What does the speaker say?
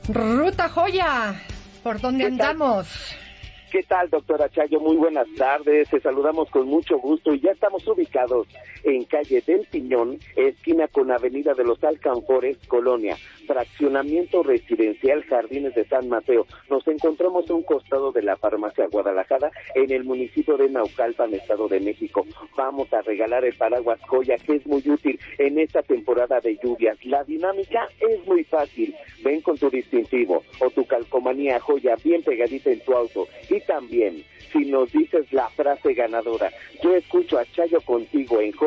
Ruta Joya, ¿por dónde andamos? ¿Qué tal, doctora Chayo? Muy buenas tardes, te saludamos con mucho gusto y ya estamos ubicados en calle del Piñón, esquina con avenida de los Alcanfores, Colonia, fraccionamiento residencial Jardines de San Mateo. Nos encontramos a un costado de la farmacia Guadalajara, en el municipio de Naucalpan, Estado de México. Vamos a regalar el paraguas Joya, que es muy útil en esta temporada de lluvias. La dinámica es muy fácil. Ven con tu distintivo o tu calcomanía Joya bien pegadita en tu auto. Y también, si nos dices la frase ganadora, yo escucho a Chayo contigo en Joya,